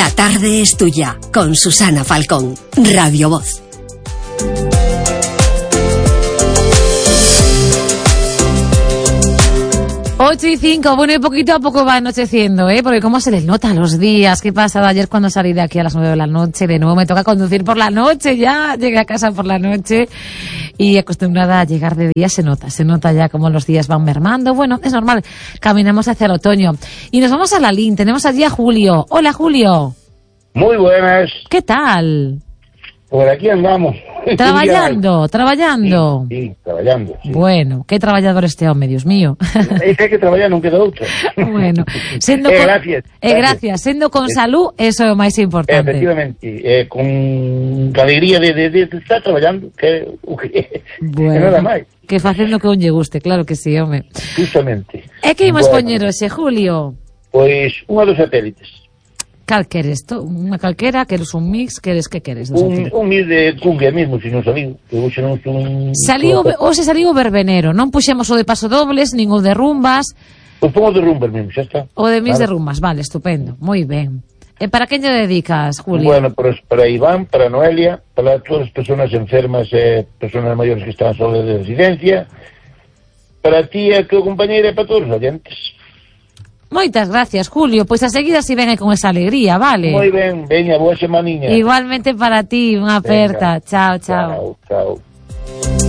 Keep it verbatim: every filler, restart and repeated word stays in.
La tarde es tuya, con Susana Falcón, Radio Voz. ocho y cinco, bueno, y poquito a poco va anocheciendo, ¿eh? Porque cómo se les nota los días. ¿Qué pasaba ayer cuando salí de aquí a las nueve de la noche? De nuevo me toca conducir por la noche ya. Llegué a casa por la noche y acostumbrada a llegar de día se nota. Se nota ya cómo los días van mermando. Bueno, es normal. Caminamos hacia el otoño. Y nos vamos a la L I N. Tenemos allí a Julio. Hola, Julio. Muy buenas. ¿Qué tal? Por aquí andamos. Trabajando, trabajando. Sí, sí, trabajando. Sí. Bueno, qué trabajador este hombre, Dios mío. Es que hay que trabajar, non queda outra. Bueno, sendo eh, con, gracias, eh, gracias. Sendo con eh, salud, eso é o máis importante. Efectivamente, eh, con alegría de, de, de estar trabajando, que, que, bueno, que nada máis. Que facendo que un lle guste, claro que sí, home. Justamente. É que imos bueno, poñer hoxe, Julio? Pois, unha dos satélites. Cal queres? To? Unha calquera? Queres un mix? Queres que queres? Un, un mix de cumbia mesmo, se non saliu. Que hoxe non son... Saliu, hoxe saliu o verbenero. Non puxemos o de paso dobles, nin o de rumbas. Pois pongo de rumbas mesmo, xa está. O de mix vale. de rumbas, vale, estupendo. Moi ben. E para quen lle dedicas, Julio? Bueno, pues para Iván, para Noelia, para todas as persoas enfermas e eh, persoas maiores que están solas de residencia, para ti e a tua compañeira e para todos os oyentes. Moitas gracias, Julio. Pois a seguida si ven con esa alegría, vale? Moi ben, veña, boa semaninha. Igualmente para ti, unha aperta. Chao, chao. Chao, chao.